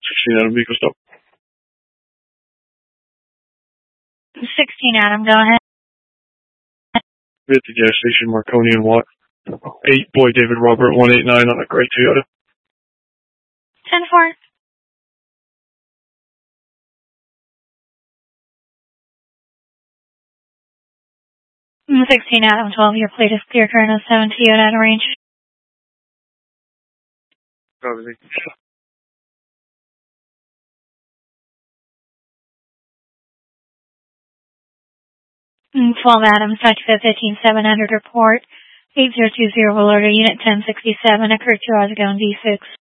16 Adam, vehicle stop. 16 Adam, go ahead. At the gas station, Marconi and Watt. 8 Boy David Robert 189 on a gray Toyota. 10-4. 16 Adam 12, your plate is clear, current 07 Toyota at a range. Copy. 12 Adam, such 15700 report. 8020 will order unit 1067 occurred 2 hours ago in D6.